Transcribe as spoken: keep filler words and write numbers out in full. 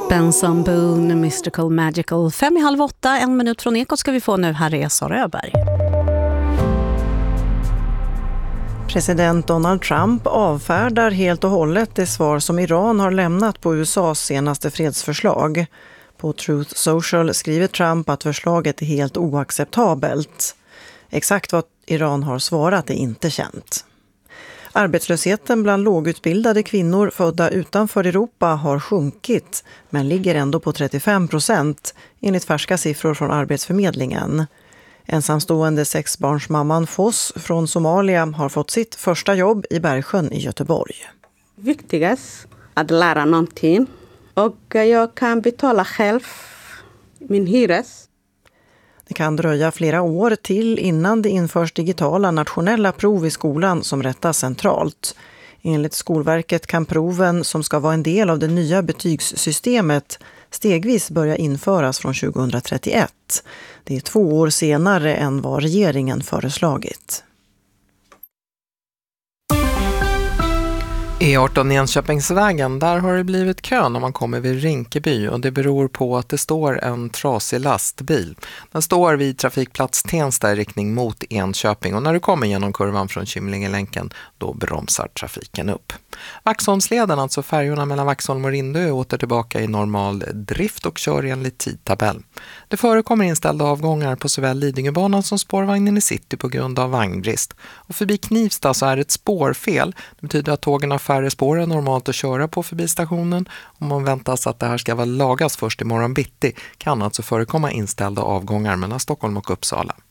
Benson Boone, Mystical Magical. Fem i halv åtta, en minut från Ekot ska vi få nu. Här är Sara Öberg. President Donald Trump avfärdar helt och hållet det svar som Iran har lämnat på U S A:s senaste fredsförslag. På Truth Social skriver Trump att förslaget är helt oacceptabelt. Exakt vad Iran har svarat är inte känt. Arbetslösheten bland lågutbildade kvinnor födda utanför Europa har sjunkit men ligger ändå på trettiofem procent enligt färska siffror från Arbetsförmedlingen. Ensamstående sexbarnsmamman Foss från Somalia har fått sitt första jobb i Bergsjön i Göteborg. Viktigast att lära någonting och jag kan betala själv min hyres. Det kan dröja flera år till innan det införs digitala nationella prov i skolan som rättas centralt. Enligt Skolverket kan proven som ska vara en del av det nya betygssystemet stegvis börja införas från tjugohundratrettioett. Det är två år senare än vad regeringen föreslagit. E arton Enköpingsvägen, där har det blivit kö när man kommer vid Rinkeby och det beror på att det står en trasig lastbil. Den står vid trafikplats Tensta i riktning mot Enköping och när du kommer genom kurvan från Kymlingelänken då bromsar trafiken upp. Vaxholmsleden, alltså färjorna mellan Vaxholm och Rindö, är åter tillbaka i normal drift och kör enligt tidtabell. Det förekommer inställda avgångar på såväl Lidingöbanan som spårvagnen i city på grund av vagnbrist. Och förbi Knivsta så är det ett spårfel. Det betyder att tågen har färre spår än normalt att köra på förbi stationen. Om man väntas att det här ska vara lagas först imorgon bitti kan alltså förekomma inställda avgångar mellan Stockholm och Uppsala.